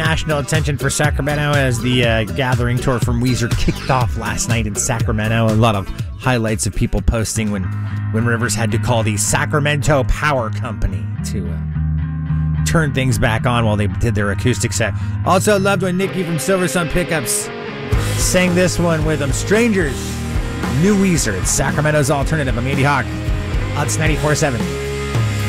national attention for Sacramento as the gathering tour from Weezer kicked off last night in Sacramento. A lot of highlights of people posting when Rivers had to call the Sacramento Power Company to turn things back on while they did their acoustic set. Also loved when Nikki from Silver Sun Pickups sang this one with them. Strangers, New Weezer. It's Sacramento's alternative. I'm Andy Hawk. It's 94.7.